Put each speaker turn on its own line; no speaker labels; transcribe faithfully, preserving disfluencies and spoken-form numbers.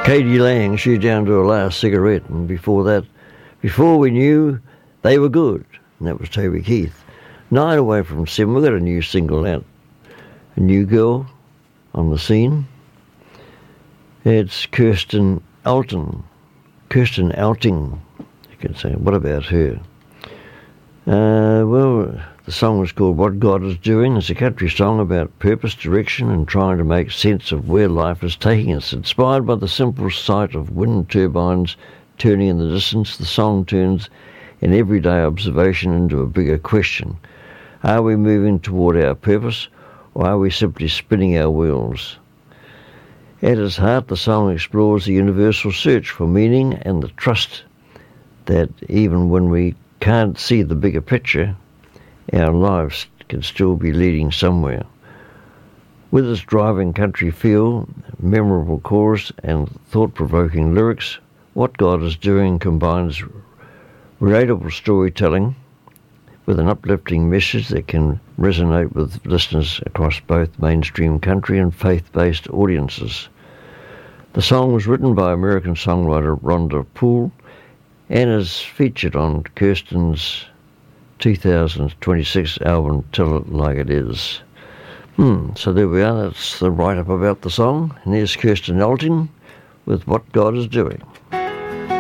Katie Lang, she down to her last cigarette, and before that, before we knew, they were good, and that was Toby Keith. Nine away from seven, we've got a new single out, a new girl on the scene. It's Kirsten Alton, Kirsten Outing, you can say. What about her? Uh, well, the song was called What God Is Doing. It's a country song about purpose, direction, and trying to make sense of where life is taking us. Inspired by the simple sight of wind turbines turning in the distance, the song turns an everyday observation into a bigger question. Are we moving toward our purpose, or are we simply spinning our wheels? At its heart, the song explores the universal search for meaning and the trust that even when we can't see the bigger picture, our lives can still be leading somewhere. With its driving country feel, memorable chorus, and thought-provoking lyrics, What God Is Doing combines relatable storytelling with an uplifting message that can resonate with listeners across both mainstream country and faith-based audiences. The song was written by American songwriter Rhonda Poole and is featured on Kirsten's two thousand twenty-six album Tell It Like It Is. Hmm, so there we are, that's the write-up about the song. And here's Kirsten Alting with What God Is Doing.